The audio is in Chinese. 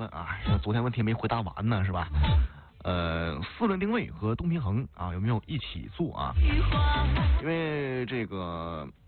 问啊，昨天问题没回答完呢，是吧？四轮定位和东平衡啊，有没有一起做啊？因为这个